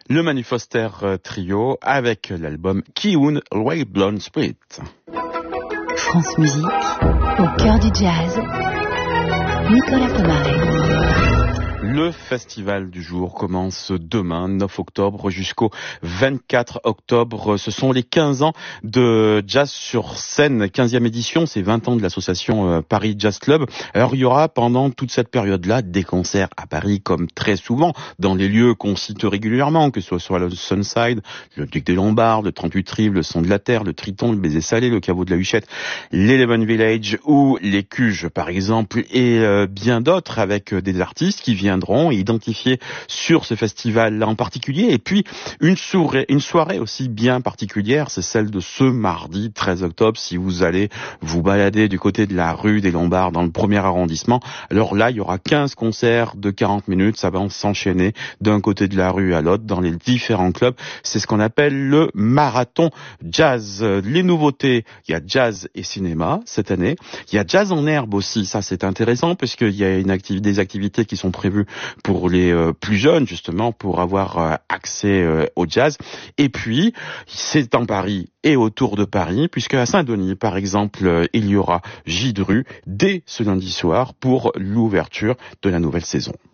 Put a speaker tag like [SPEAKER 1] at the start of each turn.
[SPEAKER 1] Le Manu Foster Trio avec l'album Ki-Un Way Blonde Spirit.
[SPEAKER 2] France Musique, au cœur du jazz, Nicolas Pomarez.
[SPEAKER 1] Le festival du jour commence demain, 9 octobre, jusqu'au 24 octobre. Ce sont les 15 ans de Jazz sur scène, 15e édition, c'est 20 ans de l'association Paris Jazz Club. Alors il y aura pendant toute cette période-là des concerts à Paris, comme très souvent, dans les lieux qu'on cite régulièrement, que ce soit le Sunside, le Duc des Lombards, le 38 Rives, le Son de la Terre, le Triton, le Baiser Salé, le Caveau de la Huchette, l'Eleven Village ou les Cuges par exemple, et bien d'autres avec des artistes qui viendront identifiés sur ce festival en particulier. Et puis une soirée aussi bien particulière, c'est celle de ce mardi 13 octobre, si vous allez vous balader du côté de la rue des Lombards dans le premier arrondissement. Alors là, il y aura 15 concerts de 40 minutes, ça va s'enchaîner d'un côté de la rue à l'autre dans les différents clubs. C'est ce qu'on appelle le marathon jazz. Les nouveautés, il y a jazz et cinéma cette année. Il y a jazz en herbe aussi, ça c'est intéressant puisqu'il y a des activités qui sont prévues pour les plus jeunes, justement, pour avoir accès au jazz. Et puis, c'est en Paris et autour de Paris, puisque à Saint-Denis, par exemple, il y aura J. Dru dès ce lundi soir pour l'ouverture de la nouvelle saison.